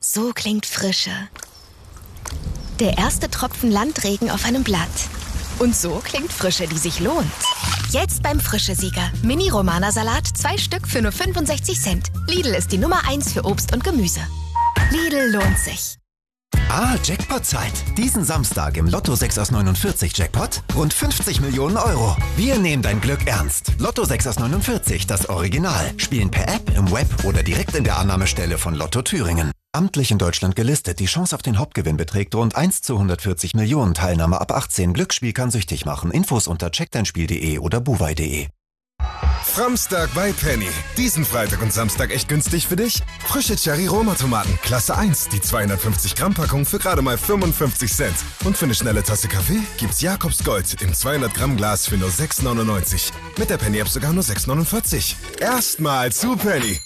So klingt Frische. Der erste Tropfen Landregen auf einem Blatt. Und so klingt Frische, die sich lohnt. Jetzt beim Frische-Sieger. Mini-Romana-Salat, 2 Stück für nur 65 Cent. Lidl ist die Nummer 1 für Obst und Gemüse. Lidl lohnt sich. Jackpot-Zeit. Diesen Samstag im Lotto 6 aus 49 Jackpot rund 50 Millionen Euro. Wir nehmen dein Glück ernst. Lotto 6 aus 49, das Original. Spielen per App, im Web oder direkt in der Annahmestelle von Lotto Thüringen. Amtlich in Deutschland gelistet. Die Chance auf den Hauptgewinn beträgt rund 1 zu 140 Millionen. Teilnahme ab 18. Glücksspiel kann süchtig machen. Infos unter checkdeinspiel.de oder buwei.de. Framstag bei Penny. Diesen Freitag und Samstag echt günstig für dich? Frische Cherry-Roma-Tomaten, Klasse 1, die 250 Gramm Packung für gerade mal 55 Cent. Und für eine schnelle Tasse Kaffee gibt's Jakobs Gold im 200 Gramm Glas für nur 6,99. Mit der Penny-App sogar nur 6,49. Erstmal zu Penny.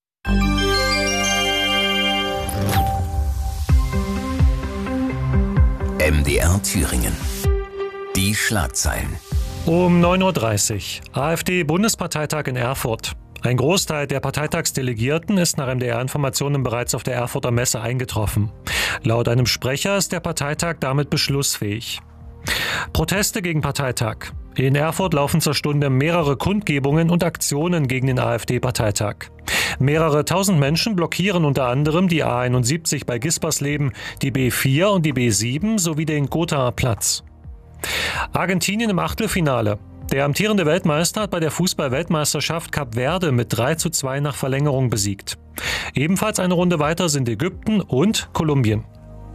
MDR Thüringen. Die Schlagzeilen. Um 9:30 Uhr. AfD-Bundesparteitag in Erfurt. Ein Großteil der Parteitagsdelegierten ist nach MDR-Informationen bereits auf der Erfurter Messe eingetroffen. Laut einem Sprecher ist der Parteitag damit beschlussfähig. Proteste gegen Parteitag. In Erfurt laufen zur Stunde mehrere Kundgebungen und Aktionen gegen den AfD-Parteitag. Mehrere tausend Menschen blockieren unter anderem die A71 bei Gispersleben, die B4 und die B7 sowie den Gothaer Platz. Argentinien im Achtelfinale. Der amtierende Weltmeister hat bei der Fußball-Weltmeisterschaft Kap Verde mit 3:2 nach Verlängerung besiegt. Ebenfalls eine Runde weiter sind Ägypten und Kolumbien.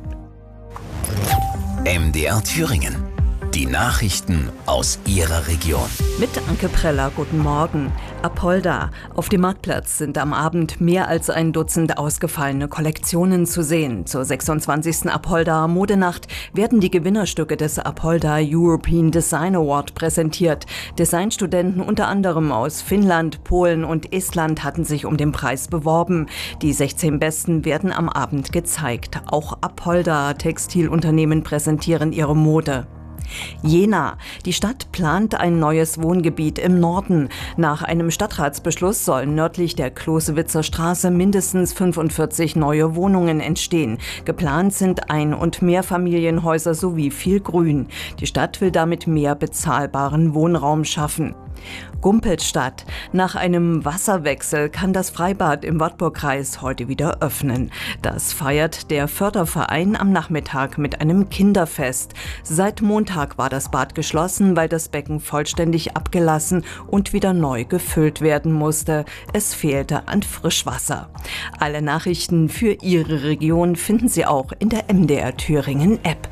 MDR Thüringen. Die Nachrichten aus Ihrer Region. Mit Anke Preller, guten Morgen. Apolda. Auf dem Marktplatz sind am Abend mehr als ein Dutzend ausgefallene Kollektionen zu sehen. Zur 26. Apolda Modenacht werden die Gewinnerstücke des Apolda European Design Award präsentiert. Designstudenten unter anderem aus Finnland, Polen und Estland hatten sich um den Preis beworben. Die 16 Besten werden am Abend gezeigt. Auch Apolda Textilunternehmen präsentieren ihre Mode. Jena. Die Stadt plant ein neues Wohngebiet im Norden. Nach einem Stadtratsbeschluss sollen nördlich der Klosewitzer Straße mindestens 45 neue Wohnungen entstehen. Geplant sind Ein- und Mehrfamilienhäuser sowie viel Grün. Die Stadt will damit mehr bezahlbaren Wohnraum schaffen. Gumpelstadt. Nach einem Wasserwechsel kann das Freibad im Wartburgkreis heute wieder öffnen. Das feiert der Förderverein am Nachmittag mit einem Kinderfest. Seit Montag war das Bad geschlossen, weil das Becken vollständig abgelassen und wieder neu gefüllt werden musste. Es fehlte an Frischwasser. Alle Nachrichten für Ihre Region finden Sie auch in der MDR Thüringen App.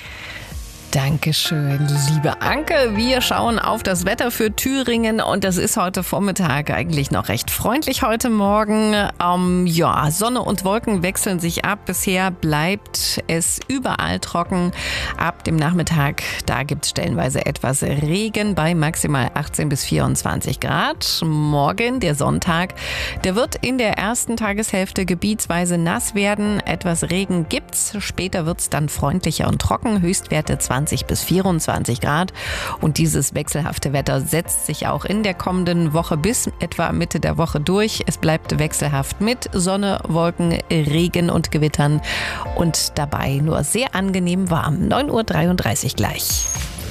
Dankeschön, liebe Anke. Wir schauen auf das Wetter für Thüringen und das ist heute Vormittag eigentlich noch recht freundlich heute Morgen. Sonne und Wolken wechseln sich ab. Bisher bleibt es überall trocken. Ab dem Nachmittag, da gibt es stellenweise etwas Regen bei maximal 18 bis 24 Grad. Morgen, der Sonntag, der wird in der ersten Tageshälfte gebietsweise nass werden. Etwas Regen gibt's. Später wird's dann freundlicher und trocken. Höchstwerte 20 bis 24 Grad. Und dieses wechselhafte Wetter setzt sich auch in der kommenden Woche bis etwa Mitte der Woche durch. Es bleibt wechselhaft mit Sonne, Wolken, Regen und Gewittern und dabei nur sehr angenehm warm. 9:33 Uhr gleich.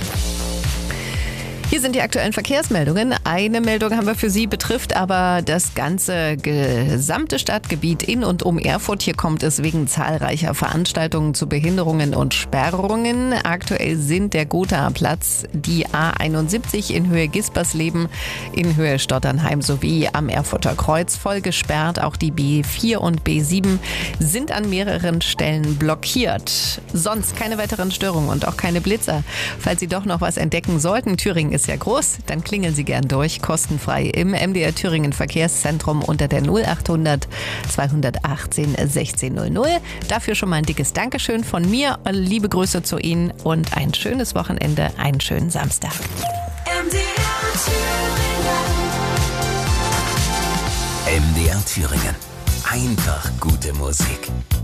Hier sind die aktuellen Verkehrsmeldungen. Eine Meldung haben wir für Sie, betrifft aber das ganze gesamte Stadtgebiet in und um Erfurt. Hier kommt es wegen zahlreicher Veranstaltungen zu Behinderungen und Sperrungen. Aktuell sind der Gothaer Platz, die A71 in Höhe Gispersleben, in Höhe Stotternheim sowie am Erfurter Kreuz voll gesperrt. Auch die B4 und B7 sind an mehreren Stellen blockiert. Sonst keine weiteren Störungen und auch keine Blitzer. Falls Sie doch noch was entdecken sollten, Thüringen ist ja groß, dann klingeln Sie gern durch, kostenfrei im MDR Thüringen Verkehrszentrum unter der 0800 218 1600. Dafür schon mal ein dickes Dankeschön von mir, liebe Grüße zu Ihnen und ein schönes Wochenende, einen schönen Samstag. MDR Thüringen. Einfach gute Musik.